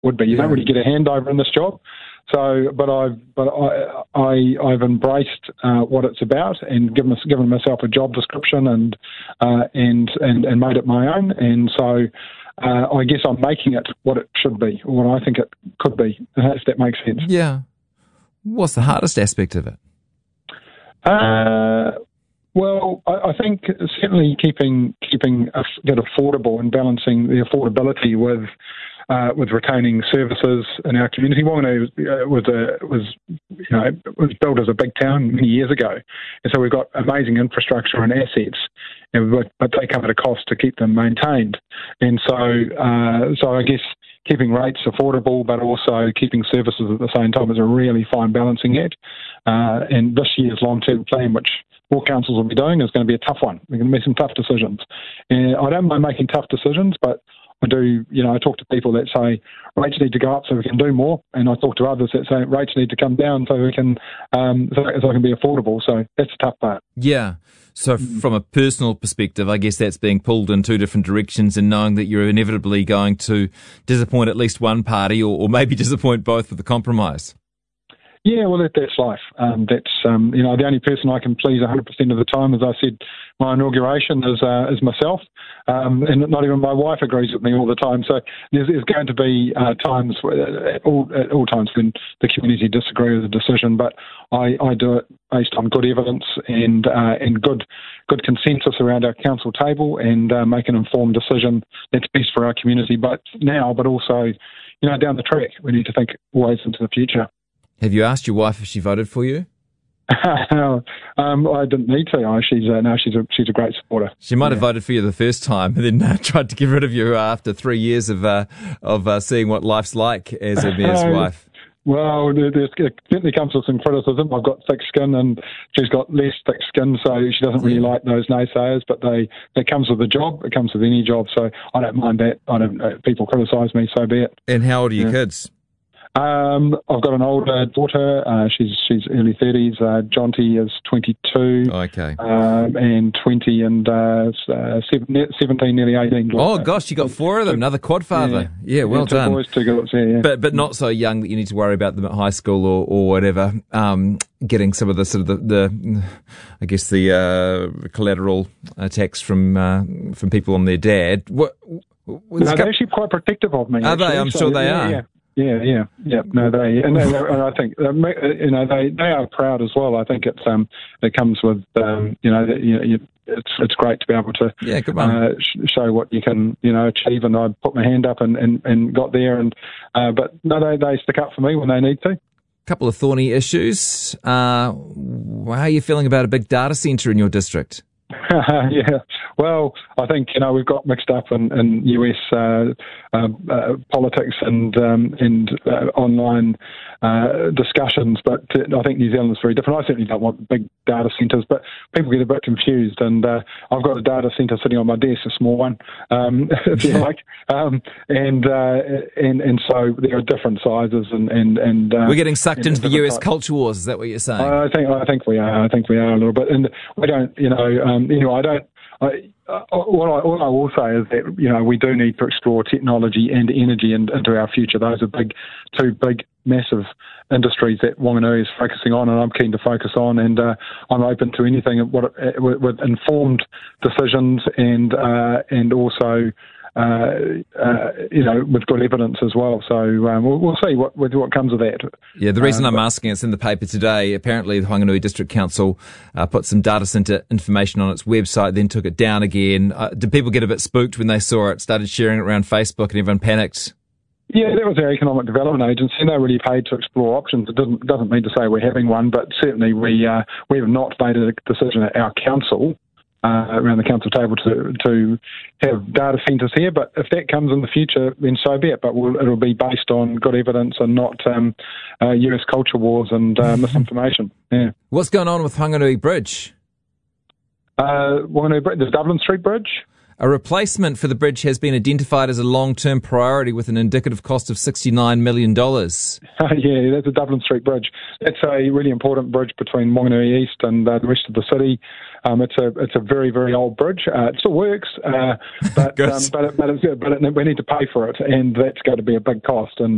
would be. You don't really get a handover in this job. So, but I've embraced what it's about and given myself a job description and made it my own. And so, I guess I'm making it what it should be, or what I think it could be, if that makes sense. Yeah. What's the hardest aspect of it? Well, I think certainly keeping it affordable and balancing the affordability with retaining services in our community. Wanganui was built as a big town many years ago, and so we've got amazing infrastructure and assets, but they come at a cost to keep them maintained. And so I guess keeping rates affordable, but also keeping services at the same time is a really fine balancing act. And this year's long-term plan, which all councils will be doing, is going to be a tough one. We're going to make some tough decisions. And I don't mind making tough decisions, but I do, I talk to people that say rates need to go up so we can do more, and I talk to others that say rates need to come down so we can, so it can be affordable. So that's the tough part. Yeah. So from a personal perspective, I guess that's being pulled in two different directions and knowing that you're inevitably going to disappoint at least one party or maybe disappoint both with the compromise. Yeah, well, that's life. The only person I can please 100% of the time, as I said, my inauguration is myself, and not even my wife agrees with me all the time. So there's going to be times, at all times, when the community disagree with the decision. But I do it based on good evidence and good consensus around our council table, and make an informed decision that's best for our community. But also, down the track, we need to think always into the future. Have you asked your wife if she voted for you? I didn't need to. She's a great supporter. She might have voted for you the first time, and then tried to get rid of you after 3 years of seeing what life's like as a mayor's wife. Well, it certainly comes with some criticism. I've got thick skin, and she's got less thick skin, so she doesn't really like those naysayers. But that comes with the job. It comes with any job, so I don't mind that. People criticise me, so be it. And how old are your kids? I've got an older daughter. She's early 30s. Jonty is 22. Okay. And 20 and 17, nearly 18. Oh gosh, you got four of them. Another quad father. Yeah, well done. Two boys, two girls. Yeah. But not so young that you need to worry about them at high school or whatever. Getting some of the sort of the collateral attacks from people on their dad. They're actually quite protective of me. Are they? I'm sure they are. Yeah. Yeah. No, and I think they are proud as well. I think it comes with it's great to be able to show what you can achieve. And I put my hand up and got there. But no, they stick up for me when they need to. Couple of thorny issues. How are you feeling about a big data centre in your district? Yeah, well, I think we've got mixed up in US politics and online discussions, but I think New Zealand is very different. I certainly don't want big data centres, but people get a bit confused. And I've got a data centre sitting on my desk, a small one, if you like, and so there are different sizes and we're getting sucked into the US culture wars. Is that what you're saying? I think we are. I think we are a little bit, and we don't. All I will say is that we do need to explore technology and energy into our future. Those are two big, massive industries that Wanganui is focusing on, and I'm keen to focus on. And I'm open to anything with informed decisions and also with good evidence as well. So we'll see what comes of that. Yeah, the reason I'm asking, it's in the paper today. Apparently, the Whanganui District Council put some data centre information on its website, then took it down again. Did people get a bit spooked when they saw it, started sharing it around Facebook, and everyone panicked? Yeah, that was our economic development agency, and they really paid to explore options. It doesn't mean to say we're having one, but certainly we have not made a decision at our council around the council table to have data centres here. But if that comes in the future, then so be it. But it'll be based on good evidence and not US culture wars and misinformation. Yeah. What's going on with Whanganui Bridge? The Dublin Street Bridge. A replacement for the bridge has been identified as a long-term priority with an indicative cost of $69 million. Yeah, that's a Dublin Street Bridge. That's a really important bridge between Wanganui East and the rest of the city. It's a very, very old bridge. It still works, but we need to pay for it, and that's going to be a big cost. And